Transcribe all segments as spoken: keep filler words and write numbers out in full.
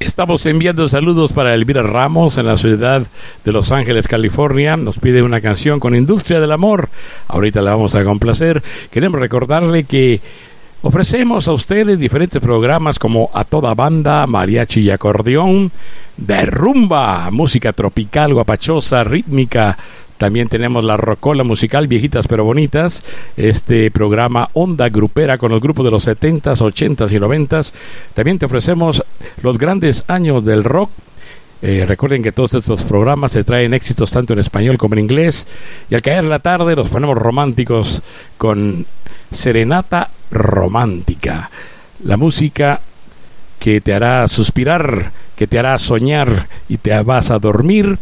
Estamos enviando saludos para Elvira Ramos en la ciudad de Los Ángeles, California. Nos pide una canción con Industria del Amor. Ahorita la vamos a complacer. Queremos recordarle que ofrecemos a ustedes diferentes programas como A Toda Banda, Mariachi y Acordeón, de rumba, música tropical, guapachosa, rítmica. También tenemos la rocola musical Viejitas pero Bonitas, este programa Onda Grupera con los grupos de los setentas, ochentas y noventas. También te ofrecemos los grandes años del rock. Eh, recuerden que todos estos programas se traen éxitos tanto en español como en inglés. Y al caer la tarde nos ponemos románticos con Serenata Romántica, la música que te hará suspirar, que te hará soñar y te vas a dormir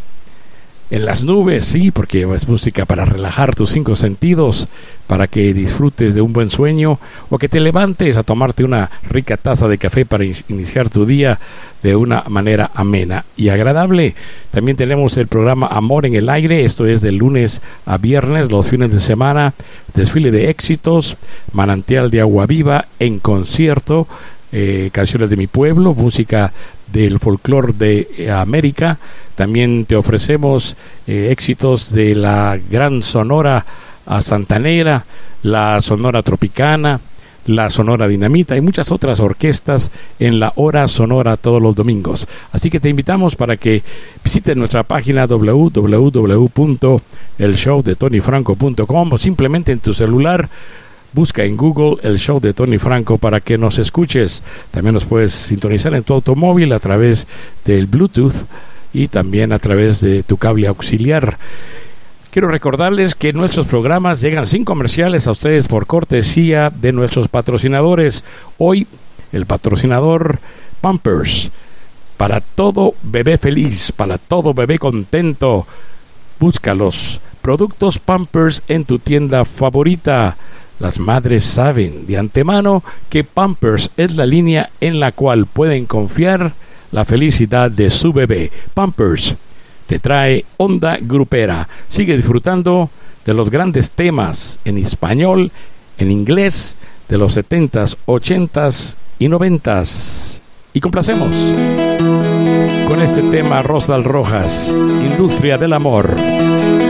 en las nubes, sí, porque es música para relajar tus cinco sentidos, para que disfrutes de un buen sueño o que te levantes a tomarte una rica taza de café para iniciar tu día de una manera amena y agradable. También tenemos el programa Amor en el Aire, esto es de lunes a viernes, los fines de semana, desfile de éxitos, manantial de agua viva en concierto, eh, canciones de mi pueblo, música del folclore de América. También te ofrecemos eh, éxitos de la gran Sonora a Santanera, la Sonora Tropicana, la Sonora Dinamita y muchas otras orquestas en la Hora Sonora todos los domingos. Así que te invitamos para que visites nuestra página doble u doble u doble u punto el show de tony franco punto com o simplemente en tu celular busca en Google El Show de Tony Franco para que nos escuches. También nos puedes sintonizar en tu automóvil a través del Bluetooth y también a través de tu cable auxiliar. Quiero recordarles que nuestros programas llegan sin comerciales a ustedes por cortesía de nuestros patrocinadores. Hoy, el patrocinador Pampers. Para todo bebé feliz, para todo bebé contento. Busca los productos Pampers en tu tienda favorita. Las madres saben de antemano que Pampers es la línea en la cual pueden confiar la felicidad de su bebé. Pampers te trae Onda Grupera. Sigue disfrutando de los grandes temas en español, en inglés, de los setentas, ochentas y noventas. Y complacemos con este tema Rosdal Rojas, Industria del Amor.